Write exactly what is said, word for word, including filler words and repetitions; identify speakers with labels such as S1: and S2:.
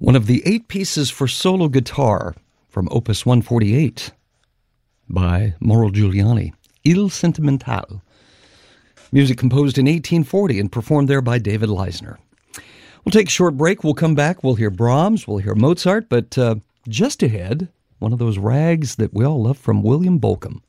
S1: One of the eight pieces for solo guitar from Opus one forty-eight by Mauro Giuliani, Il Sentimentale. Music composed in eighteen forty and performed there by David Leisner. We'll take a short break. We'll come back. We'll hear Brahms. We'll hear Mozart. But uh, just ahead, one of those rags that we all love from William Bolcom.